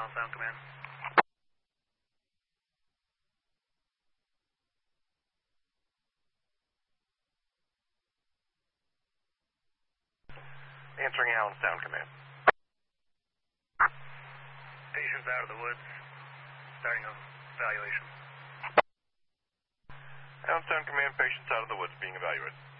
Allen Sound Command. Answering Allen Sound Command. Patient's out of the woods. Starting evaluation. Allen Sound Command, patient's out of the woods being evaluated.